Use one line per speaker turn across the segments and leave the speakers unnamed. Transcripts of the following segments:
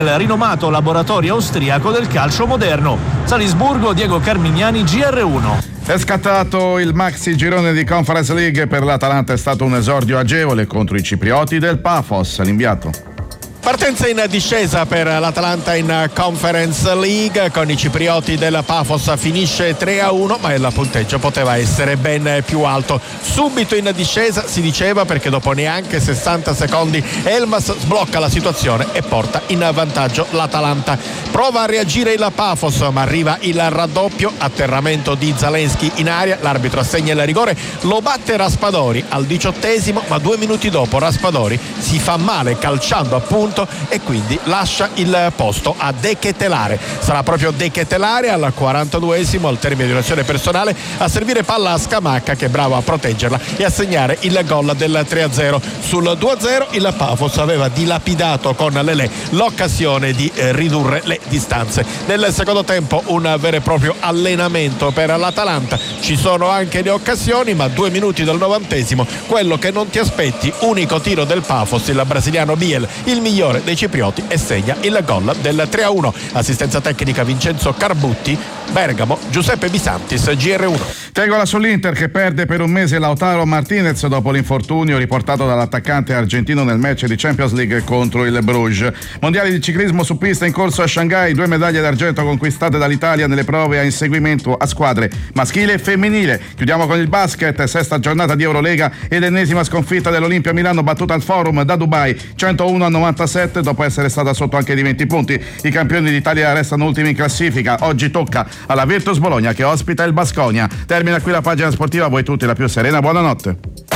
il rinomato laboratorio austriaco del calcio moderno. Salisburgo, Diego Carmignani, GR1.
È scattato il maxi girone di Conference League. Per l'Atalanta è stato un esordio agevole contro i ciprioti del Pafos. L'inviato.
Partenza in discesa per l'Atalanta in Conference League con i ciprioti del Pafos, finisce 3-1, ma il punteggio poteva essere ben più alto. Subito in discesa si diceva, perché dopo neanche 60 secondi Elmas sblocca la situazione e porta in vantaggio l'Atalanta. Prova a reagire il Pafos, ma arriva il raddoppio, atterramento di Zalewski in aria, l'arbitro assegna il rigore, lo batte Raspadori al 18esimo, ma 2 minuti dopo Raspadori si fa male calciando appunto e quindi lascia il posto a De Ketelaere. Sarà proprio De Ketelaere al 42esimo, al termine di un'azione personale, a servire palla a Scamacca, che è bravo a proteggerla e a segnare il gol del 3-0. Sul 2-0 il Pafos aveva dilapidato con Lelè l'occasione di ridurre le distanze. Nel secondo tempo un vero e proprio allenamento per l'Atalanta, ci sono anche le occasioni, ma 2 minuti del 90esimo, quello che non ti aspetti, unico tiro del Pafos, il brasiliano Biel, il migliore dei ciprioti, e segna il gol del 3-1. Assistenza tecnica Vincenzo Carbutti. Bergamo, Giuseppe Bisantis, GR1.
Tegola sull'Inter che perde per un mese Lautaro Martinez dopo l'infortunio riportato dall'attaccante argentino nel match di Champions League contro il Bruges. Mondiali di ciclismo su pista in corso a Shanghai, 2 medaglie d'argento conquistate dall'Italia nelle prove a inseguimento a squadre maschile e femminile. Chiudiamo con il basket, 6ª giornata di Eurolega ed ennesima sconfitta dell'Olimpia Milano battuta al Forum da Dubai 101-97 dopo essere stata sotto anche di 20 punti. I campioni d'Italia restano ultimi in classifica. Oggi tocca alla Virtus Bologna che ospita il Baskonia. Termina qui la pagina sportiva, a voi tutti la più serena buonanotte.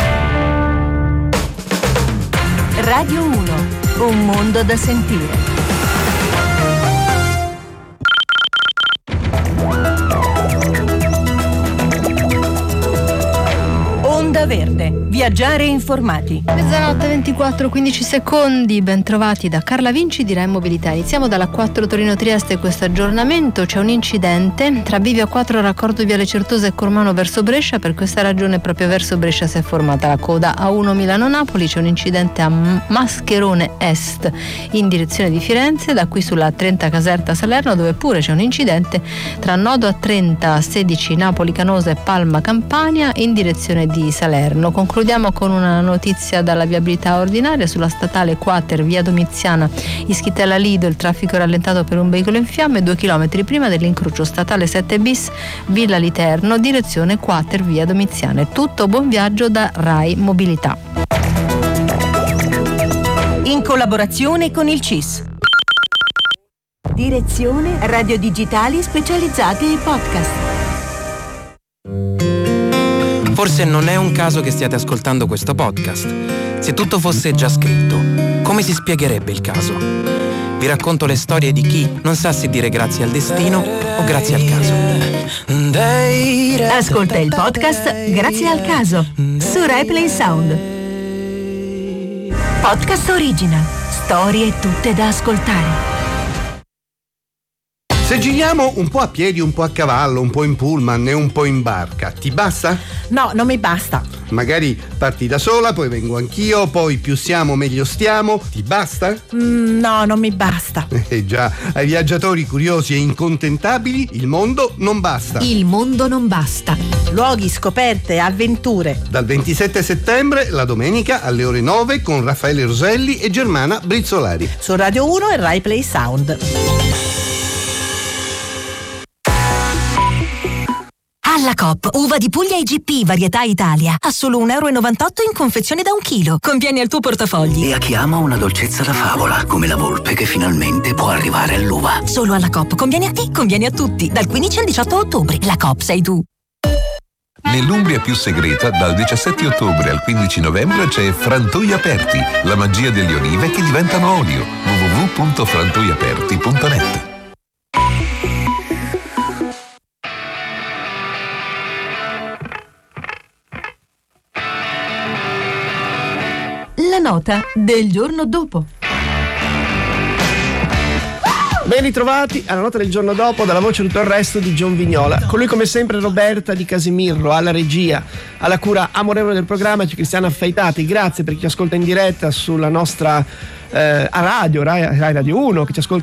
Radio 1, un mondo da sentire. Onda Verde, viaggiare informati.
Mezzanotte 24, 15 secondi, ben trovati da Carla Vinci di Rai Mobilità. Iniziamo dalla 4 Torino-Trieste questo aggiornamento. C'è un incidente tra Bivio 4 raccordo Viale Certosa e Cormano verso Brescia. Per questa ragione proprio verso Brescia si è formata la coda. A1 Milano-Napoli c'è un incidente a Mascherone Est in direzione di Firenze, da qui sulla 30 Caserta Salerno, dove pure c'è un incidente tra Nodo a 30 16 Napoli Canosa e Palma Campania in direzione di Salerno. Concludiamo con una notizia dalla viabilità ordinaria. Sulla statale Quater via Domiziana Ischitella Lido il traffico è rallentato per un veicolo in fiamme 2 chilometri prima dell'incrocio statale 7 bis Villa Literno direzione Quater via Domiziana. È tutto, buon viaggio da Rai Mobilità.
In collaborazione con il CIS. Direzione Radio Digitali specializzati ai podcast.
Forse non è un caso che stiate ascoltando questo podcast. Se tutto fosse già scritto, come si spiegherebbe il caso? Vi racconto le storie di chi non sa se dire grazie al destino o grazie al caso.
Ascolta il podcast Grazie al caso su RaiPlay Sound. Podcast original. Storie tutte da ascoltare.
Se giriamo un po' a piedi, un po' a cavallo, un po' in pullman e un po' in barca, ti basta?
No, non mi basta.
Magari parti da sola, poi vengo anch'io, poi più siamo meglio stiamo, ti basta?
No, non mi basta.
Già, ai viaggiatori curiosi e incontentabili il mondo non basta.
Il mondo non basta. Luoghi, scoperte, avventure.
Dal 27 settembre, la domenica alle ore 9 con Raffaele Roselli e Germana Brizzolari.
Su Radio 1 e RaiPlay Sound.
Alla Coop, uva di Puglia IGP, varietà Italia, a solo €1,98 in confezione da 1 chilo. Conviene al tuo portafogli.
E a chi ama una dolcezza da favola, come la volpe che finalmente può arrivare all'uva.
Solo alla Coop, conviene a te, conviene a tutti. Dal 15 al 18 ottobre, la Coop sei tu.
Nell'Umbria più segreta, dal 17 ottobre al 15 novembre c'è Frantoi Aperti, la magia delle olive che diventano olio. www.frantoiaperti.net.
La nota del giorno dopo.
Ben ritrovati alla nota del giorno dopo, dalla voce tutto il resto di John Vignola. Con lui come sempre Roberta Di Casimirro alla regia, alla cura amorevole del programma c'è Cristiana Affaitati. Grazie per chi ascolta in diretta sulla nostra a radio, Rai Radio 1, che ci ascolta